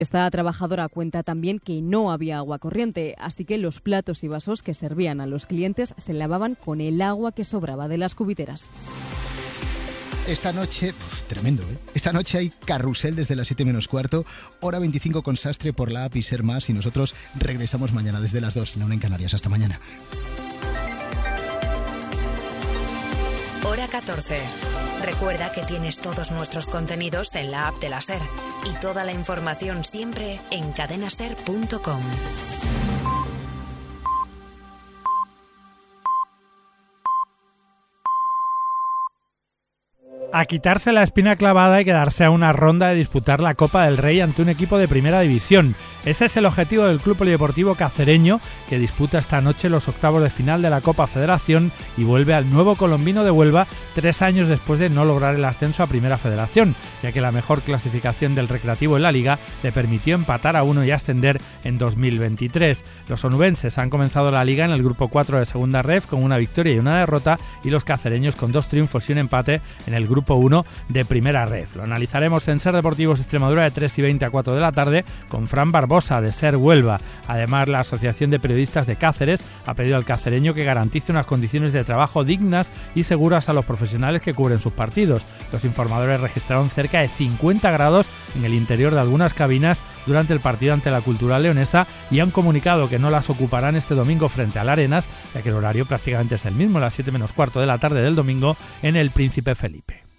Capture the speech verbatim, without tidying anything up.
Esta trabajadora cuenta también que no había agua corriente, así que los platos y vasos que servían a los clientes se lavaban con el agua que sobraba de las cubiteras. Esta noche, uf, tremendo, ¿eh? Esta noche hay carrusel desde las siete menos cuarto, hora veinticinco con Sastre por la app y Ser Más, y nosotros regresamos mañana desde las dos, la una en Canarias. Hasta mañana. Hora catorce. Recuerda que tienes todos nuestros contenidos en la app de la SER y toda la información siempre en cadena ser punto com. A quitarse la espina clavada y quedarse a una ronda de disputar la Copa del Rey ante un equipo de primera división. Ese es el objetivo del Club Polideportivo Cacereño, que disputa esta noche los octavos de final de la Copa Federación y vuelve al nuevo colombino de Huelva tres años después de no lograr el ascenso a Primera Federación, ya que la mejor clasificación del Recreativo en la Liga le permitió empatar a uno y ascender en dos mil veintitrés. Los onubenses han comenzado la Liga en el grupo cuatro de Segunda Ref con una victoria y una derrota, y los cacereños con dos triunfos y un empate en el grupo uno de Primera Ref. Lo analizaremos en Ser Deportivos Extremadura de tres y veinte a cuatro de la tarde con Fran Barbosa de Ser Huelva. Además, la Asociación de Periodistas de Cáceres ha pedido al cacereño que garantice unas condiciones de trabajo dignas y seguras a los profesionales que cubren sus partidos. Los informadores registraron cerca de cincuenta grados en el interior de algunas cabinas durante el partido ante la Cultural Leonesa y han comunicado que no las ocuparán este domingo frente al Arenas, ya que el horario prácticamente es el mismo, a las siete menos cuarto de la tarde del domingo en el Príncipe Felipe.